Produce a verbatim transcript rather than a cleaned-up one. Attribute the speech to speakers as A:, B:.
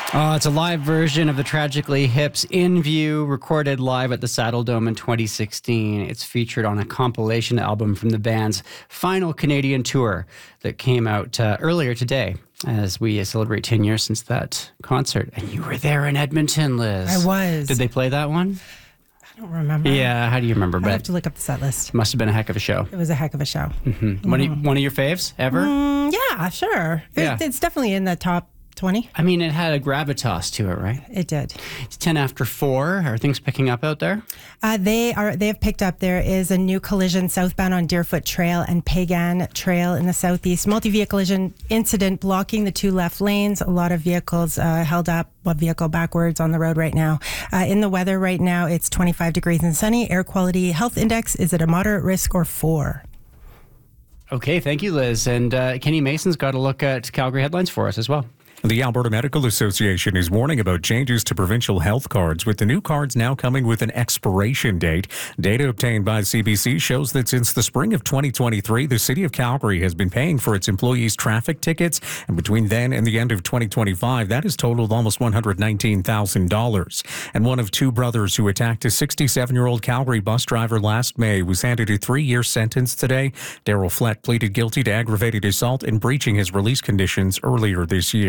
A: Oh, it's a live version of the Tragically Hip's In View, recorded live at the Saddle Dome in twenty sixteen. It's featured on a compilation album from the band's final Canadian tour that came out uh, earlier today as we celebrate ten years since that concert. And you were there in Edmonton, Liz.
B: I was.
A: Did they play that one?
B: I don't remember.
A: Yeah, how do you remember?
B: I have to look up the set list.
A: Must have been a heck of a show.
B: It was a heck of a show.
A: Mm-hmm. Mm. One, of, one of your faves ever?
B: Mm, yeah, sure.
A: Yeah.
B: It, it's definitely in the top twenty.
A: I mean, it had a gravitas to it, right?
B: It did.
A: It's ten after four. Are things picking up out there?
B: Uh, they are. They have picked up. There is a new collision southbound on Deerfoot Trail and Pagan Trail in the southeast. Multi-vehicle collision incident blocking the two left lanes. A lot of vehicles uh, held up. A vehicle backwards on the road right now. Uh, in the weather right now, it's twenty-five degrees and sunny. Air quality health index is at a moderate risk or four.
A: Okay, thank you, Liz. And uh, Kenny Mason's got a look at Calgary headlines for us as well.
C: The Alberta Medical Association is warning about changes to provincial health cards, with the new cards now coming with an expiration date. Data obtained by C B C shows that since the spring of twenty twenty-three, the City of Calgary has been paying for its employees' traffic tickets, and between then and the end of twenty twenty-five, that has totaled almost one hundred nineteen thousand dollars. And one of two brothers who attacked a sixty-seven-year-old Calgary bus driver last May was handed a three-year sentence today. Daryl Flett pleaded guilty to aggravated assault and breaching his release conditions earlier this year.